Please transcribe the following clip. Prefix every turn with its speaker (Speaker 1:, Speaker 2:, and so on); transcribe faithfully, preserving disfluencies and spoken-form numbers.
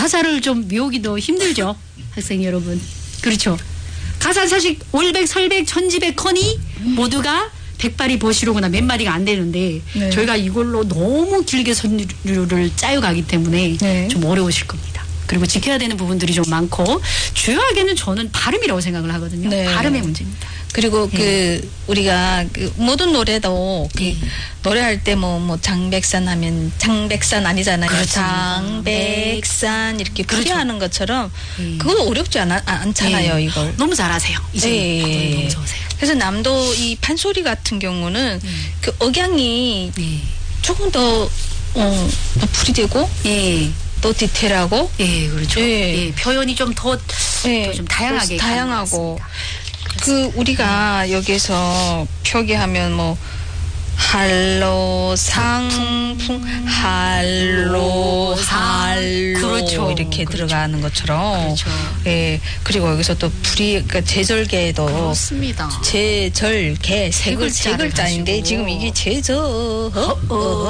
Speaker 1: 가사를 좀 외우기도 힘들죠, 학생 여러분. 그렇죠. 가사 사실 올백, 설백, 천지백, 허니 모두가 백발이 보시로구나 몇 마디가 안 되는데
Speaker 2: 네.
Speaker 1: 저희가 이걸로 너무 길게 선율을 짜여 가기 때문에
Speaker 2: 네.
Speaker 1: 좀 어려우실 겁니다. 그리고 지켜야 되는 부분들이 좀 많고 주요하게는 저는 발음이라고 생각을 하거든요.
Speaker 2: 네.
Speaker 1: 발음의 문제입니다.
Speaker 2: 그리고
Speaker 1: 네.
Speaker 2: 그 우리가 그 모든 노래도 그
Speaker 1: 네.
Speaker 2: 노래할 때 뭐 뭐 장백산 하면 장백산 아니잖아요.
Speaker 1: 그렇습니다.
Speaker 2: 장백산 이렇게
Speaker 1: 그렇죠.
Speaker 2: 풀이하는 것처럼
Speaker 1: 네.
Speaker 2: 그거 어렵지 않아, 않잖아요.
Speaker 1: 네.
Speaker 2: 이걸.
Speaker 1: 너무 잘하세요. 이제
Speaker 2: 네.
Speaker 1: 너무 좋으세요.
Speaker 2: 그래서 남도 이 판소리 같은 경우는
Speaker 1: 음.
Speaker 2: 그 억양이
Speaker 1: 네.
Speaker 2: 조금 더 어, 더 풀이되고
Speaker 1: 예.
Speaker 2: 또 디테일하고
Speaker 1: 예, 그렇죠.
Speaker 2: 예.
Speaker 1: 예, 표현이 좀 더
Speaker 2: 예,
Speaker 1: 좀 다양하게
Speaker 2: 더 다양하고
Speaker 1: 가는
Speaker 2: 그 우리가 여기서 표기하면 뭐 할로 상풍 할로 할로
Speaker 1: 그렇죠.
Speaker 2: 이렇게
Speaker 1: 그렇죠.
Speaker 2: 들어가는 것처럼
Speaker 1: 그렇죠.
Speaker 2: 예 그리고 여기서 또 불이 그러니까 제절개도
Speaker 1: 그렇습니다.
Speaker 2: 제절개 세, 글, 세
Speaker 1: 글자를
Speaker 2: 글자인데
Speaker 1: 가지고.
Speaker 2: 지금 이게 제저